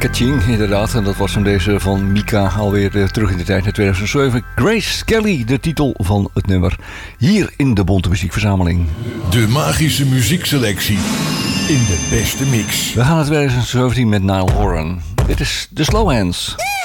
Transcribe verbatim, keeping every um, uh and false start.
Kaching, inderdaad. En dat was van deze van Mika alweer uh, terug in de tijd naar tweeduizend zeven. Grace Kelly, de titel van het nummer. Hier in de Bonte Muziekverzameling. De magische muziekselectie in de beste mix. We gaan naar tweeduizend zeventien met Niall Horan. Dit is The Slow Hands. Yeah!